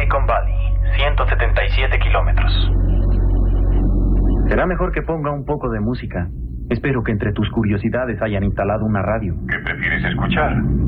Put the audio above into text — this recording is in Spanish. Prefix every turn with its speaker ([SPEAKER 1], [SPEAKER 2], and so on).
[SPEAKER 1] Silicon Valley, 177 kilómetros.
[SPEAKER 2] Será mejor que ponga un poco de música. Espero que entre tus curiosidades hayan instalado una radio.
[SPEAKER 1] ¿Qué prefieres escuchar?